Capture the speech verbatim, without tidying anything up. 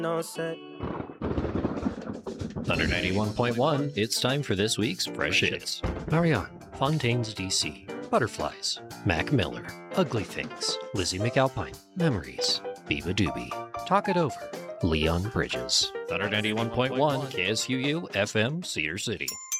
No set. Thunder ninety-one point one, it's time for this week's Fresh Hits. Marianne, Fontaine's D C, Butterflies, Mac Miller, Ugly Things, Lizzie McAlpine, Memories, Biba Doobie, Talk It Over, Leon Bridges. Thunder ninety-one point one, K S U U, F M, Cedar City.